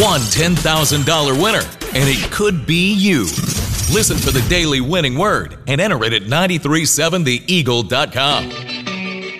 one $10,000 winner, and it could be you. Listen for the Daily Winning Word and enter it at 937theeagle.com.